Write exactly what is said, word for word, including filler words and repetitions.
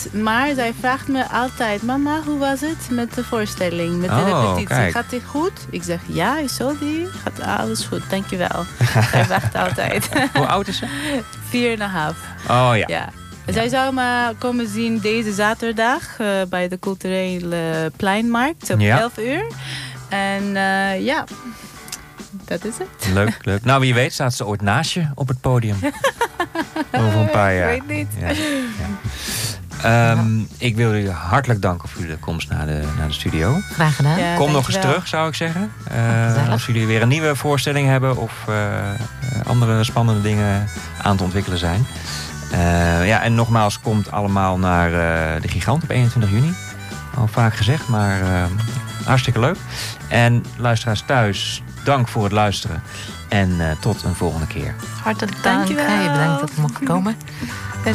maar zij vraagt me altijd... Mama, hoe was het met de voorstelling, met de oh, repetitie? Kijk. Gaat het goed? Ik zeg, ja, is zo die? Gaat alles goed, dankjewel. Zij wacht altijd. Hoe oud is ze? Vier en een half. Oh ja. Ja. Ja. Zij zou me komen zien deze zaterdag uh, bij de culturele pleinmarkt om Ja. elf uur. En uh, ja, dat is het. Leuk, leuk. Nou, wie weet staat ze ooit naast je op het podium. Over een paar jaar. Ik weet niet. Ja. Ja. Um, ik wil jullie hartelijk danken voor jullie komst naar de, naar de studio. Graag gedaan. Ja, Kom nog eens dankjewel. terug, zou ik zeggen. Uh, als jullie weer een nieuwe voorstelling hebben... of uh, andere spannende dingen aan te ontwikkelen zijn. Uh, ja, en nogmaals, komt allemaal naar uh, de Gigant op eenentwintig juni. Al vaak gezegd, maar uh, hartstikke leuk. En luisteraars thuis, dank voor het luisteren. En uh, tot een volgende keer. Hartelijk dank. Dankjewel. Ja, je bedankt dat we mochten komen.